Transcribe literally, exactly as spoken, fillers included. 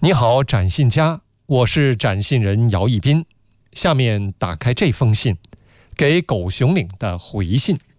你好，展信家，我是展信人姚一斌。下面打开这封信，给狗熊岭的回信。